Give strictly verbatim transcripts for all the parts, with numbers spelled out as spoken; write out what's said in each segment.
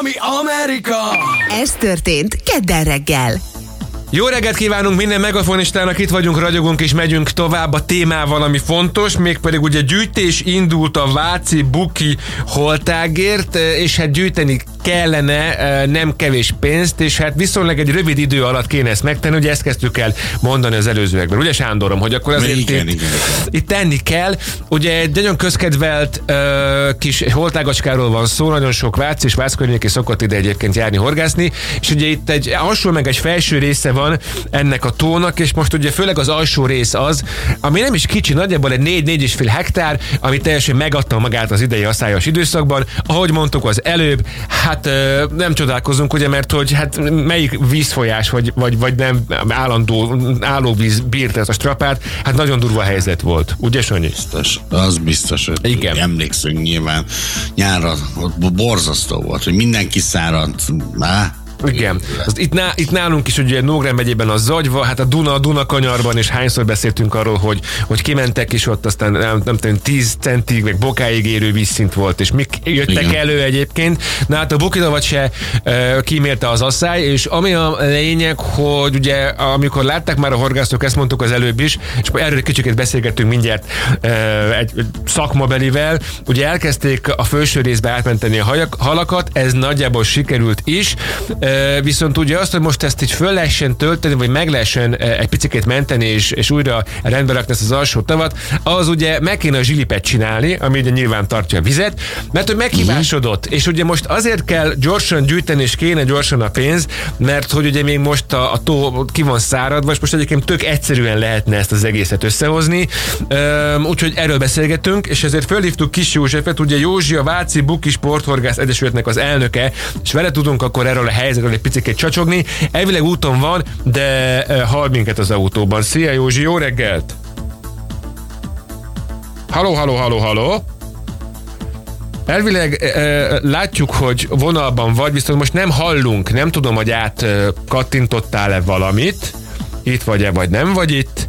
ami Amerika! Ez történt kedden reggel. Jó reggelt kívánunk minden megafonistának, itt vagyunk, ragyogunk és megyünk tovább a témával, ami fontos, mégpedig ugye gyűjtés indult a Váci Buki holtágért, és hát gyűjteni kellene nem kevés pénzt, és hát viszonylag egy rövid idő alatt kéne ezt megtenni, ugye ezt kezdtük el mondani az előzőekben, ugye Sándorom, hogy akkor azért igen, itt, igen. itt tenni kell. Ugye egy nagyon közkedvelt uh, kis holtágacskáról van szó, nagyon sok Vác és Vác környéki szokott ide egyébként járni horgászni, és ugye itt egy alsó meg egy felső része van ennek a tónak, és most ugye főleg az alsó rész az, ami nem is kicsi, nagyjából egy négy-négy és fél hektár, ami teljesen megadta magát az idei asszályos időszakban. Ahogy mondtuk az előbb, hát nem csodálkozunk, ugye, mert hogy hát melyik vízfolyás, vagy, vagy, vagy nem állandó állóvíz bírta ezt a strapát, hát nagyon durva helyzet volt. Ugye, Sanyi? Biztos, az biztos, hogy igen. Emlékszünk nyilván nyárra, ott borzasztó volt, hogy mindenki száradt. Á, igen. Az itt, ná, itt nálunk is ugye Nógrád megyében a Zagyva, hát a Duna, a Duna kanyarban is hányszor beszéltünk arról, hogy, hogy kimentek, és ott aztán nem, nem tudom, tíz centig, meg bokáig érő vízszint volt, és mik jöttek igen. elő egyébként. Na hát a Bukidavat se e, kímérte az asszály, és ami a lényeg, hogy ugye amikor látták már a horgászok, ezt mondtuk az előbb is, és erről egy kicsit beszélgettünk mindjárt e, egy, egy szakmabelivel, ugye elkezdték a felső részbe átmenteni a hajak, halakat, ez nagyjából sikerült is, e, viszont ugye azt, hogy most ezt így föl lehessen tölteni, vagy meg lehessen egy picikét menteni, és, és újra rendbe rakni ezt az alsó tavat, az ugye meg kéne a zsilipet csinálni, ami ugye nyilván tartja a vizet, mert hogy meghibásodott, és ugye most azért kell gyorsan gyűjteni, és kéne gyorsan a pénz, mert hogy ugye még most a, a tó ki van száradva, és most egyébként tök egyszerűen lehetne ezt az egészet összehozni, Üm, úgyhogy erről beszélgetünk, és ezért fölhívtuk Kis Józsefet, ugye Józsi a Váci Buki Sporthorgász Egyesületnek az elnöke, és vele tudunk akkor erről a helyzetről egy picit csacsogni. Elvileg úton van, de uh, hall minket az autóban. Szia Józsi, jó reggelt! Halló, halló, halló, halló! Elvileg uh, látjuk, hogy vonalban vagy, viszont most nem hallunk, nem tudom, hogy át uh, kattintottál-e valamit, itt vagy-e, vagy nem vagy itt,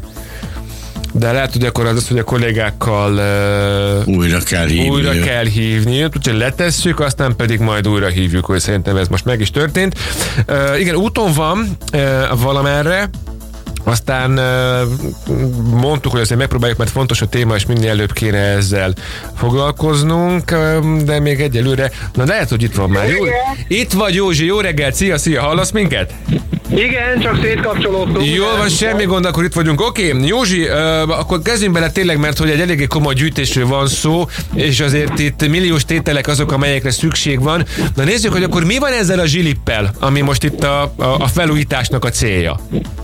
de lehet, hogy akkor az az, hogy a kollégákkal uh, újra kell hívni. Újra kell hívni, úgyhogy letesszük, aztán pedig majd újra hívjuk, hogy szerintem ez most meg is történt. Uh, igen, úton van uh, valamerre, aztán uh, mondtuk, hogy azért megpróbáljuk, mert fontos a téma, és minél előbb kéne ezzel foglalkoznunk, uh, de még egyelőre, na lehet, hogy itt van már. Jó, itt vagy Józsi, jó reggelt, szia, szia, hallasz minket? Igen, csak szétkapcsolódtunk. Jól van, semmi gond, akkor itt vagyunk. Oké, okay, Józsi, uh, akkor kezdjünk bele tényleg, mert hogy egy eléggé komoly gyűjtésről van szó, és azért itt milliós tételek azok, amelyekre szükség van. Na nézzük, hogy akkor mi van ezzel a zsilippel, ami most itt a, a, a felújításnak a célja?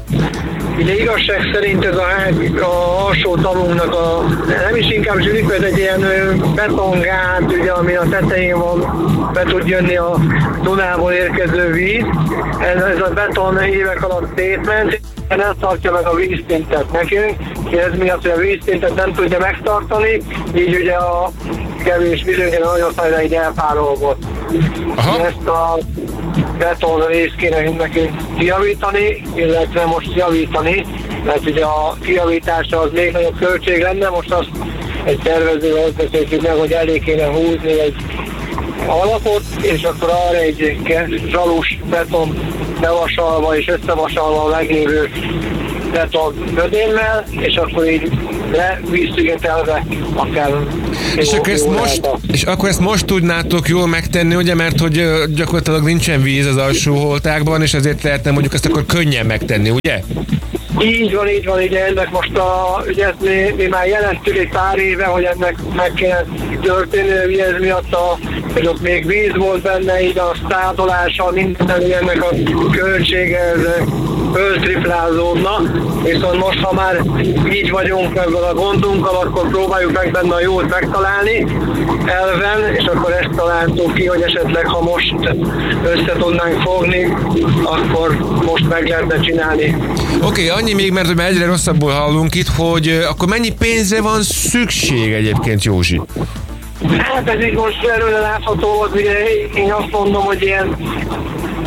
Ugye igazság szerint ez a, a alsó tavunknak a, nem is inkább zsilip, ez egy ilyen betongát, ugye, ami a tetején van, be tud jönni a Dunából érkező víz. Ez, ez a beton évek alatt szétment, nem tartja meg a vízszintet nekünk, és ez miatt, hogy a vízszintet nem tudja megtartani, így ugye a kevés víz, ugye nagyon szájra így elpárolgott. Ezt a beton részt kéne nekünk kijavítani, illetve most javítani, mert ugye a kijavításra az még nagyobb költség lenne, most azt egy tervezővel beszéltük meg, hogy elég kéne húzni egy alapot, és akkor arra egy zsalus beton bevasalva és összevasalva a meglévő beton gödémmel, és akkor így levízszigetelve akár és akkor, ezt most, és akkor ezt most tudnátok jól megtenni, ugye, mert hogy gyakorlatilag nincsen víz az alsó holtákban, és ezért lehetne mondjuk ezt akkor könnyen megtenni, ugye? Így van, így van, ugye ennek most a, ugye ezt mi, mi már jelentük egy pár éve, hogy ennek meg kéne történni, ez miatt a, hogy ott még víz volt benne, így a státolása, minden ennek a költsége, ez föltriplázódna, viszont most, ha már így vagyunk ebben a gondunkkal, akkor próbáljuk meg benne a jót megtalálni elven, és akkor ezt találtuk ki, hogy esetleg, ha most össze tudnánk fogni, akkor most meg lehetne csinálni. Oké, okay, annyi még, mert egyre rosszabbul hallunk itt, hogy uh, akkor mennyi pénzre van szükség egyébként, Józsi? Hát ez így most előre látható volt, ugye én azt mondom, hogy ilyen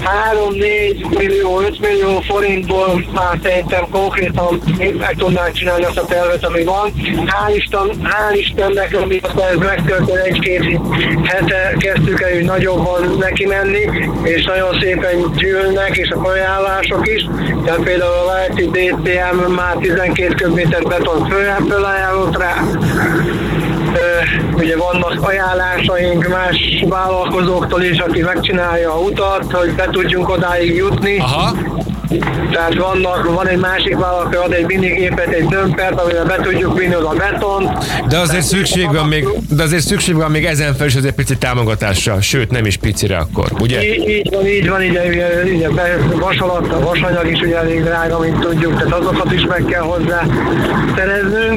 három-négy millió, öt millió forintból már szerintem konkrétan meg tudnánk csinálni azt a tervet, ami van. Hál' Isten, hál' Istennek, amikor ez megtörtént, egy-két hete kezdtük el úgy nagyobban neki menni, és nagyon szépen gyűlnek, és a ajánlások is. Tehát például a Várti dé té em már tizenkét köbméter beton fölajánlott rá. Ugye vannak ajánlásaink más vállalkozóktól is, aki megcsinálja a utat, hogy be tudjunk odáig jutni. Aha. Tehát vannak, van egy másik vállalkozó, ad egy minigépet, egy dömpert, amivel be tudjuk vinni oda a betont. De azért szükség van még, de azért szükség van még ezen fel is azért pici támogatásra, sőt nem is picire akkor, ugye? Így, így van, így van, így, így, így vasalat, a vasanyag is ugye elég drága, mint tudjuk, tehát azokat is meg kell hozzá szereznünk.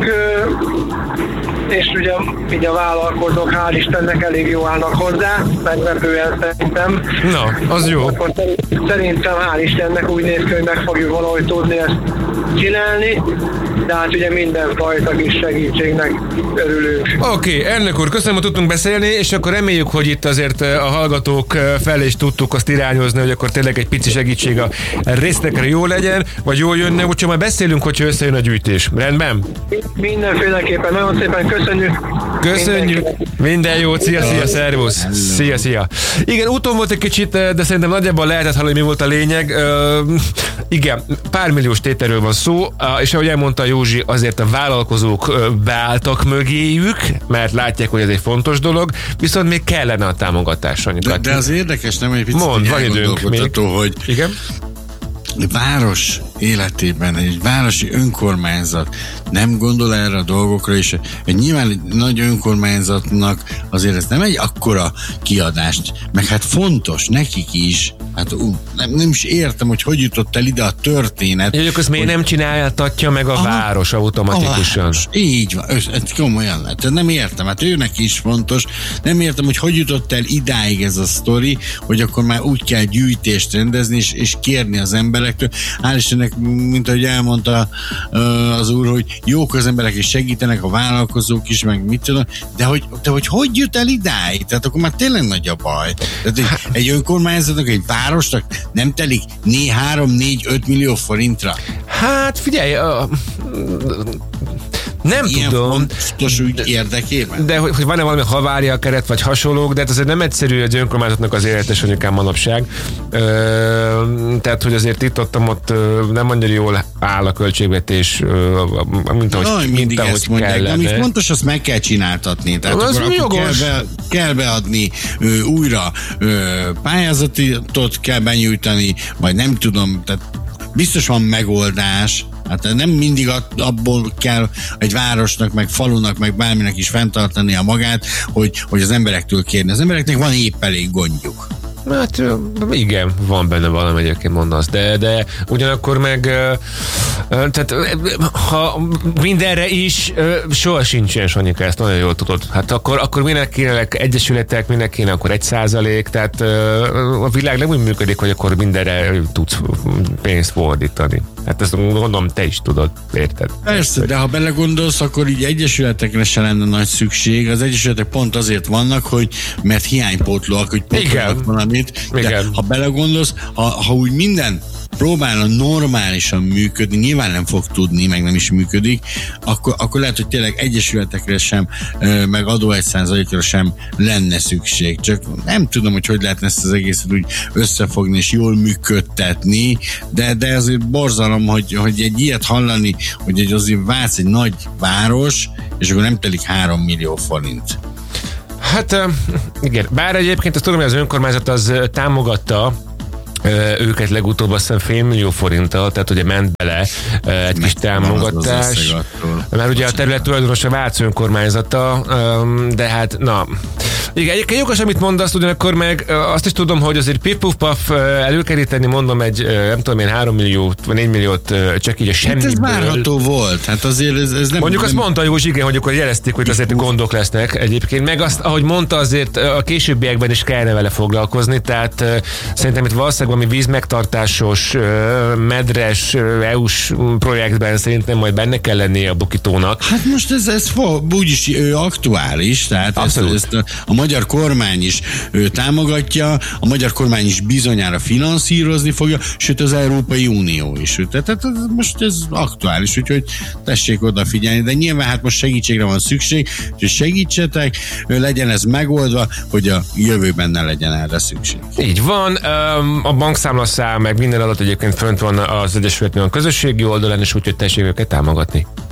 És ugye így a vállalkozók, hál' Istennek elég jó állnak hozzá, meglepően szerintem. Na, az jó. Akkor szerintem hál' Istennek úgy néz ki, hogy meg fogjuk valahogy tudni ezt csinálni, de hát ugye mindenfajta kis segítségnek örülünk. Oké, okay, elnök úr, köszönöm, hogy tudtunk beszélni, és akkor reméljük, hogy itt azért a hallgatók felé is tudtuk azt irányozni, hogy akkor tényleg egy pici segítség a részletekre jó legyen, vagy jól jönne, úgyhogy majd beszélünk, hogyha összejön a gyűjtés. Rendben? Mindenféleképpen, nagyon szépen köszönjük. Köszönjük. Minden jót, szia, szia, szervusz. Szia, szia. Igen, úton volt egy kicsit, de szerintem nagyjából lehetett hallani, mi volt a lényeg. Uh, igen, pár milliós tételről van szó, uh, és ahogy elmondta Józsi, azért a vállalkozók uh, beálltak mögéjük, mert látják, hogy ez egy fontos dolog, viszont még kellene a támogatás. De, de az érdekes, nem egy picit Mond, van időnk még. Hogy igen? város életében egy városi önkormányzat nem gondol erre a dolgokra, és egy nyilván egy nagy önkormányzatnak azért ez nem egy akkora kiadást, meg hát fontos nekik is. Hát ú, nem, nem is értem, hogy hogy jutott el ide a történet. Jó, azt miért nem csináltatja meg a aha, város automatikusan? A város. Így van, ez komolyan lehet. Nem értem, hát őnek is fontos. Nem értem, hogy hogy jutott el idáig ez a sztori, hogy akkor már úgy kell gyűjtést rendezni, és, és kérni az emberektől. Hál' Istennek, mint ahogy elmondta az úr, hogy jók az emberek, és segítenek a vállalkozók is, meg mit tudom, de hogy, de hogy hogy jut el idáig? Tehát akkor már tényleg nagy a baj. Tehát egy, egy önkormányzatnak, egy városnak nem telik három, négy, öt millió forintra? Hát figyelj, a... nem ilyen tudom. Fontos ügy érdekében? De hogy, hogy van-e valami havária keret, vagy hasonlók, de hát azért nem egyszerű egy önkormányzatnak az életes anyukán manapság. Ö, tehát, hogy azért itt ott, ott nem annyira jól áll a költségvetés, mint ahogy, Jaj, mint ahogy mondják, kellene. Amit fontos, azt meg kell csináltatni. Tehát az akkor, akkor kell, be, kell beadni ö, újra ö, pályázatot kell benyújtani, vagy nem tudom, tehát biztos van megoldás. Hát nem mindig abból kell egy városnak, meg falunak, meg bárminek is fenntartania magát, hogy, hogy az emberektől kérni. Az embereknek van épp elég gondjuk. Hát igen, van benne valami, egyébként mondasz, de, de ugyanakkor meg tehát ha mindenre is soha sincs ilyen, Sanyika, ezt nagyon jól tudod. Hát akkor, akkor minek kéne egyesületek, minek kéne akkor egy százalék, tehát a világ nem úgy működik, hogy akkor mindenre tudsz pénzt fordítani. Hát ezt gondolom, te is tudod, érted? Persze, de ha belegondolsz, akkor így egyesületekre se lenne nagy szükség. Az egyesületek pont azért vannak, hogy mert hiánypótlóak, hogy pótlóak valamit. De igen. Ha belegondolsz, ha, ha úgy minden próbálna normálisan működni, nyilván nem fog tudni, meg nem is működik, akkor, akkor lehet, hogy tényleg egyesületekre sem, meg adó egy százalékra sem lenne szükség. Csak nem tudom, hogy hogy lehetne ezt az egészet úgy összefogni és jól működtetni, de, de azért borzalom, hogy, hogy egy ilyet hallani, hogy egy azért Vác egy nagy város, és akkor nem telik három millió forint. Hát igen, bár egyébként azt tudom, hogy az önkormányzat az támogatta őket legutóbb azt hiszem fél millió forinttal, tehát ugye ment bele egy kis támogatás. Mert ugye a terület tulajdonos a Vác önkormányzata, de hát na... Igen, egyébként jogos, amit mondasz, ugyanakkor meg azt is tudom, hogy azért pip-puf-paf előkeríteni, mondom, egy nem tudom én három milliót, vagy négy milliót csak így a semmiből. Hát ez várható volt, hát azért ez, ez nem... Mondjuk nem... azt mondta Józsi, igen, hogy akkor jelezték, hogy azért gondok lesznek egyébként, meg azt, ahogy mondta, azért a későbbiekben is kellene vele foglalkozni, tehát szerintem itt valószínűleg valami vízmegtartásos, medres, é u-s projektben szerintem majd benne kell lennie a Bokitónak. Hát most ez, ez úgyis aktuális, tehát ezt, ezt a, a magyar kormány is ő, támogatja, a magyar kormány is bizonyára finanszírozni fogja, sőt az Európai Unió is. Tehát, tehát most ez aktuális, úgyhogy tessék odafigyelni, de nyilván hát most segítségre van szükség, hogy segítsetek, legyen ez megoldva, hogy a jövőben ne legyen erre szükség. Így van, a bankszámlaszám, meg minden adat egyébként fönt van az Egyesületnél a közösségi oldalán, és úgyhogy tessék őket támogatni.